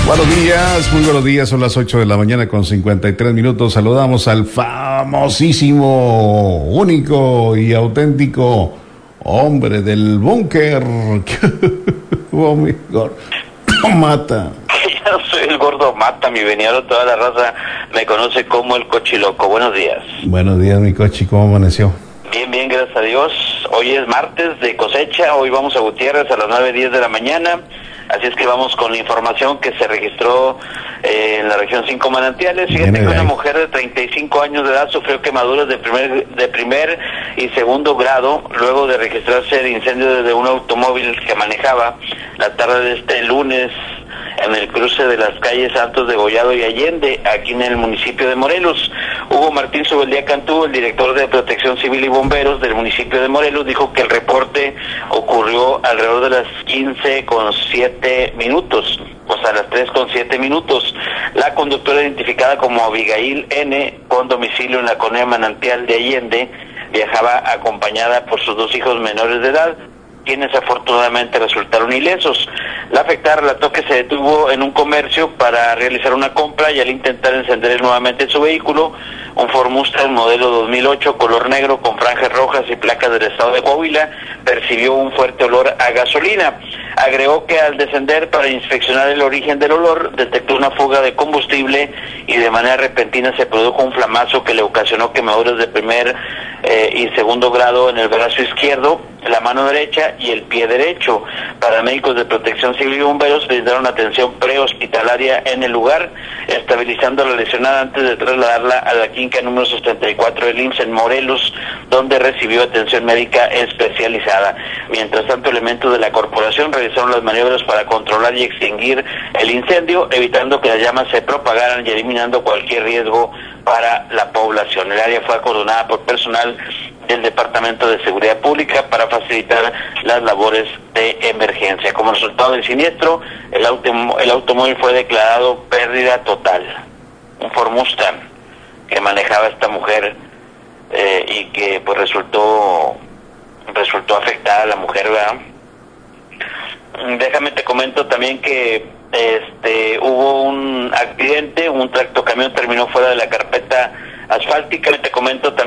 Muy buenos días, son las 8 de la mañana con 53 minutos. Saludamos al famosísimo, único y auténtico hombre del búnker. Oh, mi gordo Mata. Yo soy el gordo Mata, mi venido, toda la raza me conoce como el Cochiloco. Buenos días. Buenos días, mi Cochi, ¿cómo amaneció? Bien, bien, gracias a Dios. Hoy es martes de cosecha, hoy vamos a Gutiérrez a las 9:10 de la mañana. Así es que vamos con la información que se registró en la región 5 Manantiales. Fíjate que una mujer de 35 años de edad sufrió quemaduras de primer y segundo grado luego de registrarse el incendio desde un automóvil que manejaba la tarde de este lunes en el cruce de las calles Santos de Gollado y Allende, aquí en el municipio de Morelos. Hugo Martín Subeldía Cantú, el director de Protección Civil y Bomberos del municipio de Morelos, dijo que el reporte ocurrió alrededor de las 15:07, o sea, las 3:07. La conductora, identificada como Abigail N., con domicilio en la colonia Manantial de Allende, viajaba acompañada por sus dos hijos menores de edad, quienes afortunadamente resultaron ilesos. La afectada relató que se detuvo en un comercio para realizar una compra y al intentar encender nuevamente su vehículo, un Ford Mustang modelo 2008 color negro con franjas rojas y placas del estado de Coahuila, percibió un fuerte olor a gasolina. Agregó que al descender para inspeccionar el origen del olor, detectó una fuga de combustible y de manera repentina se produjo un flamazo que le ocasionó quemaduras de primer y segundo grado en el brazo izquierdo, la mano derecha y el pie derecho. Paramédicos de Protección Civil y Bomberos brindaron atención prehospitalaria en el lugar, estabilizando a la lesionada antes de trasladarla a la clínica número 74 del IMSS en Morelos, donde recibió atención médica especializada. Mientras tanto, elementos de la corporación realizaron las maniobras para controlar y extinguir el incendio, evitando que las llamas se propagaran y eliminando cualquier riesgo para la población. El área fue acordonada por personal del Departamento de Seguridad Pública para facilitar las labores de emergencia. Como resultado del siniestro, el automóvil fue declarado pérdida total. Un Ford Mustang que manejaba esta mujer y que pues resultó afectada la mujer, ¿verdad? Déjame te comento también que hubo un accidente, un tractocamión terminó fuera de la carpeta asfáltica. Te comento también